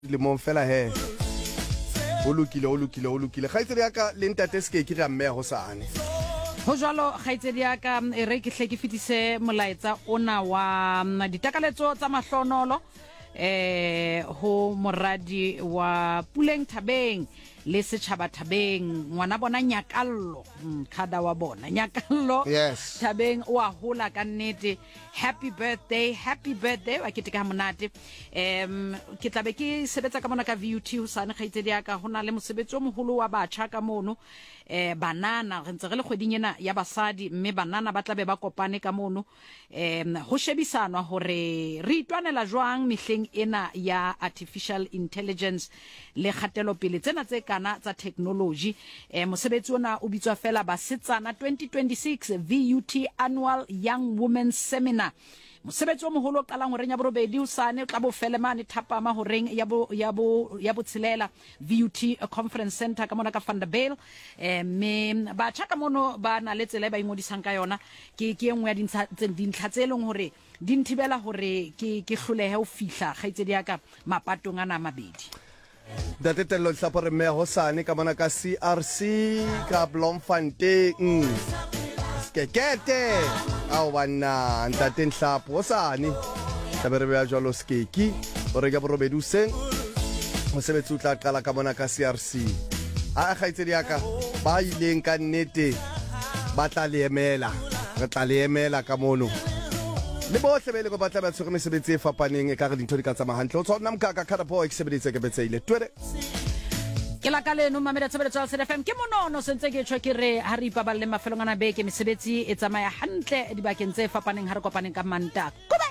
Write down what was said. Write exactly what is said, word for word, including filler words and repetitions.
le mon fela he o lokile o lokile o lokile khaitsedi ya ka le ntate se ke ra mme go sane ho jwalo khaitsedi ya ka e re ke hle ke fitise molaetsa ona wa ditakaletso tsa mahlonolo eh ho moradi wa Puleng Thabeng le setjhaba Thabeng ngwana bona Nyakallo khada wa bona Nyakallo yes. Thabeng wa hola ka nnete happy birthday happy birthday wa ke tika monate em ke tlabe ke sebetsa ka mona ka V U T ho sane khaitsedi ya ka hona le mosebetsi o moholo wa batjha ka mono eh banana re ntse re le kgweding ena ya basadi mme banana ba tlabe ba kopane ka mono em ho shebisanwa hore re itwanela jwang mehleng ena ya artificial intelligence le khatelo pele tsena tse kana tsa technology eh mosebetsi ona o bitswa fela basetsana twenty twenty-six V U T annual young women seminar mosebetsi o moholo qalang hore nya borobedi usane tla bo felemane thapama horeng ya bo ya bo ya botshelela V U T conference center ka mona ka Vanderbijl eh me ba tshaka mono ba na le tsela ba ingodisang ka yona ke ke engwe ya dintlha dintlha tse leng hore di nthibela hore ke ke hlolehe ho fihla khaitsedi ya ka mapatong ana mabedi date tello tlapore me ho sane ka mona ka C R C ka Bloemfontein skekete ao bana ntate nhlapo o sane tabere ba jwalo skeki o re ka borobedi useng mo sebetsi utla qala ka mona ka C R C a khaitsedi ya ka ba ileng ka nnete ba tla le emela re tla le emela ka mono le bohle bele go batla ba tshwere mesebetsi e fapaneng e ka re dintho di ka tsamaya hantle o tsona mkaka khara po eksebeletsa ke betseile twere ke la ka leno mamela tshebeletso ya S F M ke monono sentse ke tshwa ke re ha re ipaballe mafelong ana beke mesebetsi e tsamaya hantle di bakeng tse fapaneng ha re kopaneng ka Mantaha.